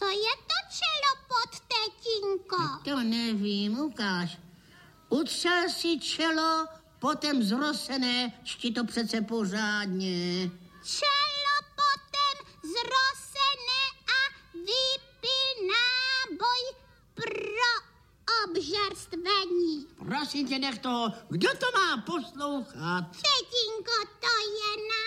Co je to čelopot, tetinko? To nevím, ukáž. Utřel si čelo, potom zrosené, šti to přece pořádně. Čelopotem zrosené a vypil náboj pro obžerstvení. Prosím tě, nech toho, kdo to má poslouchat? Tetinko, to je